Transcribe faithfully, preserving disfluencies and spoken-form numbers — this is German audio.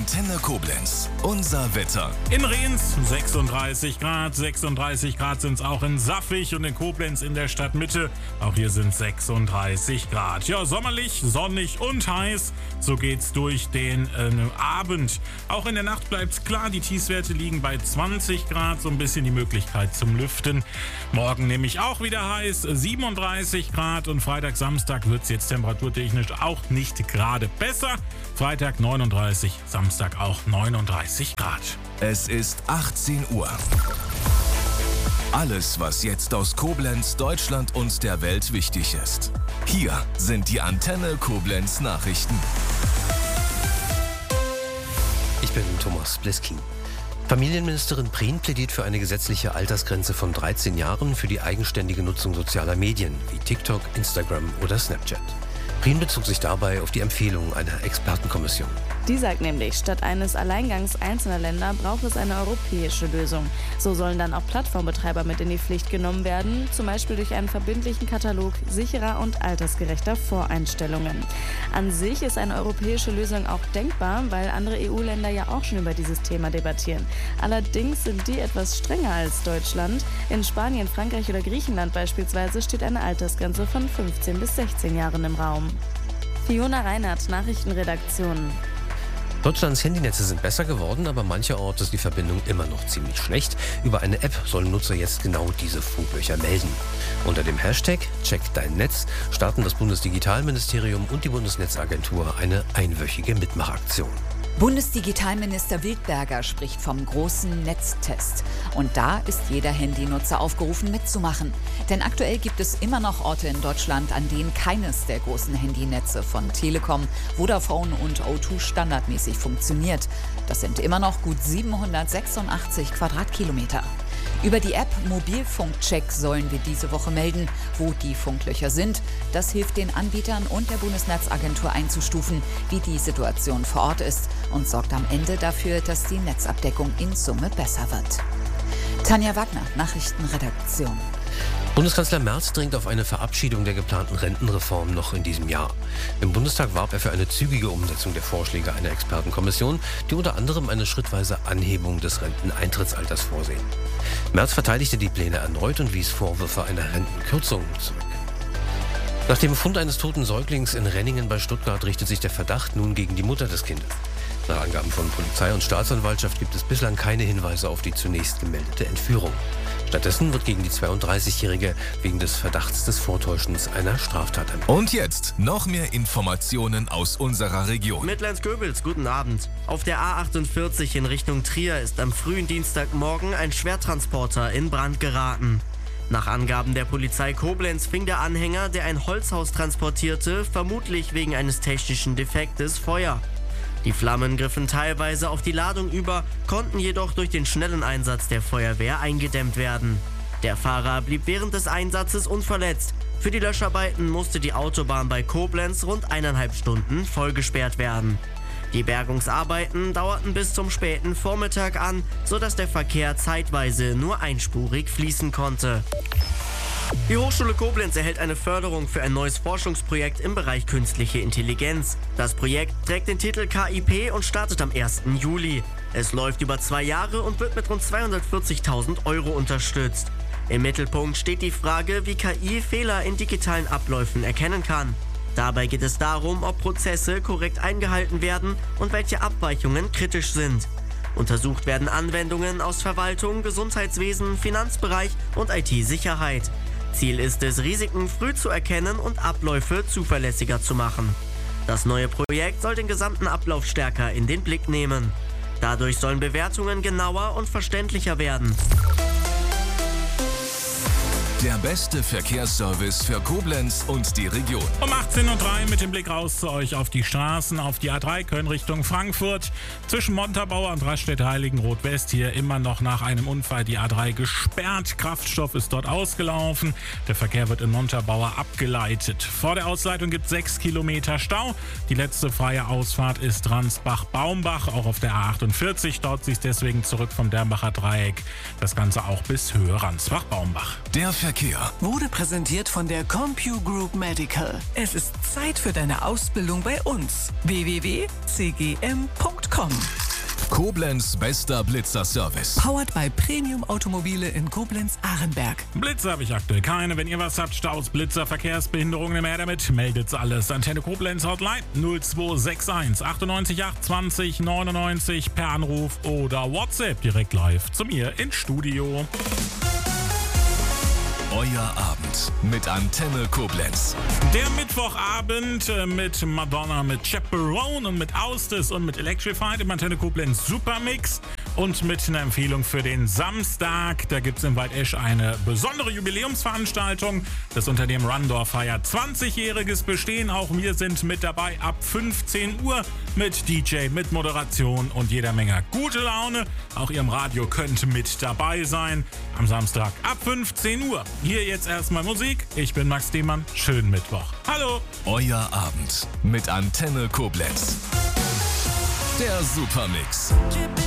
Antenne Koblenz. Unser Wetter. In Rehns sechsunddreißig Grad, sechsunddreißig Grad sind es auch in Saffig und in Koblenz in der Stadtmitte. Auch hier sind sechsunddreißig Grad. Ja, sommerlich, sonnig und heiß. So geht's durch den äh, Abend. Auch in der Nacht bleibt's klar. Die Tiefstwerte liegen bei zwanzig Grad. So ein bisschen die Möglichkeit zum Lüften. Morgen nämlich auch wieder heiß, siebenunddreißig Grad. Und Freitag, Samstag wird's jetzt temperaturtechnisch auch nicht gerade besser. Freitag neununddreißig, Samstag auch neununddreißig Grad. Es ist achtzehn Uhr. Alles, was jetzt aus Koblenz, Deutschland und der Welt wichtig ist. Hier sind die Antenne Koblenz Nachrichten. Ich bin Thomas Bleskin. Familienministerin Prien plädiert für eine gesetzliche Altersgrenze von dreizehn Jahren für die eigenständige Nutzung sozialer Medien wie TikTok, Instagram oder Snapchat. Prien bezog sich dabei auf die Empfehlung einer Expertenkommission. Die sagt nämlich, statt eines Alleingangs einzelner Länder braucht es eine europäische Lösung. So sollen dann auch Plattformbetreiber mit in die Pflicht genommen werden, zum Beispiel durch einen verbindlichen Katalog sicherer und altersgerechter Voreinstellungen. An sich ist eine europäische Lösung auch denkbar, weil andere E U-Länder ja auch schon über dieses Thema debattieren. Allerdings sind die etwas strenger als Deutschland. In Spanien, Frankreich oder Griechenland beispielsweise steht eine Altersgrenze von fünfzehn bis sechzehn Jahren im Raum. Fiona Reinhardt, Nachrichtenredaktion. Deutschlands Handynetze sind besser geworden, aber mancherorts ist die Verbindung immer noch ziemlich schlecht. Über eine App sollen Nutzer jetzt genau diese Funklöcher melden. Unter dem Hashtag Check dein Netz starten das Bundesdigitalministerium und die Bundesnetzagentur eine einwöchige Mitmachaktion. Bundesdigitalminister Wildberger spricht vom großen Netztest. Und da ist jeder Handynutzer aufgerufen, mitzumachen. Denn aktuell gibt es immer noch Orte in Deutschland, an denen keines der großen Handynetze von Telekom, Vodafone und O zwei standardmäßig funktioniert. Das sind immer noch gut siebenhundertsechsundachtzig Quadratkilometer. Über die App Mobilfunkcheck sollen wir diese Woche melden, wo die Funklöcher sind. Das hilft den Anbietern und der Bundesnetzagentur einzustufen, wie die Situation vor Ort ist und sorgt am Ende dafür, dass die Netzabdeckung in Summe besser wird. Tanja Wagner, Nachrichtenredaktion. Bundeskanzler Merz dringt auf eine Verabschiedung der geplanten Rentenreform noch in diesem Jahr. Im Bundestag warb er für eine zügige Umsetzung der Vorschläge einer Expertenkommission, die unter anderem eine schrittweise Anhebung des Renteneintrittsalters vorsehen. Merz verteidigte die Pläne erneut und wies Vorwürfe einer Rentenkürzung zurück. Nach dem Fund eines toten Säuglings in Renningen bei Stuttgart richtet sich der Verdacht nun gegen die Mutter des Kindes. Nach Angaben von Polizei und Staatsanwaltschaft gibt es bislang keine Hinweise auf die zunächst gemeldete Entführung. Stattdessen wird gegen die zweiunddreißigjährige wegen des Verdachts des Vortäuschens einer Straftat ermittelt. Und jetzt noch mehr Informationen aus unserer Region. Mittelland-Göbels, guten Abend. Auf der A achtundvierzig in Richtung Trier ist am frühen Dienstagmorgen ein Schwertransporter in Brand geraten. Nach Angaben der Polizei Koblenz fing der Anhänger, der ein Holzhaus transportierte, vermutlich wegen eines technischen Defektes Feuer. Die Flammen griffen teilweise auf die Ladung über, konnten jedoch durch den schnellen Einsatz der Feuerwehr eingedämmt werden. Der Fahrer blieb während des Einsatzes unverletzt. Für die Löscharbeiten musste die Autobahn bei Koblenz rund eineinhalb Stunden vollgesperrt werden. Die Bergungsarbeiten dauerten bis zum späten Vormittag an, sodass der Verkehr zeitweise nur einspurig fließen konnte. Die Hochschule Koblenz erhält eine Förderung für ein neues Forschungsprojekt im Bereich künstliche Intelligenz. Das Projekt trägt den Titel K I P und startet am ersten Juli. Es läuft über zwei Jahre und wird mit rund zweihundertvierzigtausend Euro unterstützt. Im Mittelpunkt steht die Frage, wie K I Fehler in digitalen Abläufen erkennen kann. Dabei geht es darum, ob Prozesse korrekt eingehalten werden und welche Abweichungen kritisch sind. Untersucht werden Anwendungen aus Verwaltung, Gesundheitswesen, Finanzbereich und I T-Sicherheit. Ziel ist es, Risiken früh zu erkennen und Abläufe zuverlässiger zu machen. Das neue Projekt soll den gesamten Ablauf stärker in den Blick nehmen. Dadurch sollen Bewertungen genauer und verständlicher werden. Der beste Verkehrsservice für Koblenz und die Region. Um achtzehn Uhr drei mit dem Blick raus zu euch auf die Straßen, auf die A drei Köln Richtung Frankfurt. Zwischen Montabaur und Raststätte-Heiligenroth West hier immer noch nach einem Unfall die A drei gesperrt. Kraftstoff ist dort ausgelaufen. Der Verkehr wird in Montabaur abgeleitet. Vor der Ausleitung gibt es sechs Kilometer Stau. Die letzte freie Ausfahrt ist Ransbach-Baumbach. Auch auf der A achtundvierzig staut sich deswegen zurück vom Dernbacher Dreieck. Das Ganze auch bis Höhe Ransbach-Baumbach. Der Verkehr Verkehr. Wurde präsentiert von der CompuGroup Medical. Es ist Zeit für deine Ausbildung bei uns. w w w punkt c g m punkt com. Koblenz bester Blitzer-Service. Powered by Premium Automobile in Koblenz-Ahrenberg. Blitzer habe ich aktuell keine. Wenn ihr was habt, Staus, Blitzer, Verkehrsbehinderungen, mehr damit, meldet's alles. Antenne Koblenz Hotline null zwei sechs eins achtundneunzig acht zwanzig neunundneunzig per Anruf oder WhatsApp direkt live zu mir ins Studio. Euer Abend mit Antenne Koblenz. Der Mittwochabend mit Madonna, mit Chaperone und mit Austis und mit Electrified im Antenne Koblenz Supermix und mit einer Empfehlung für den Samstag. Da gibt es in Waldesch eine besondere Jubiläumsveranstaltung. Das Unternehmen Rundor feiert zwanzigjähriges Bestehen. Auch wir sind mit dabei ab fünfzehn Uhr mit D J, mit Moderation und jeder Menge gute Laune. Auch ihr im Radio könnt mit dabei sein. Am Samstag ab fünfzehn Uhr. Hier jetzt erstmal Musik. Ich bin Max Demann. Schönen Mittwoch. Hallo. Euer Abend mit Antenne Koblenz. Der Supermix.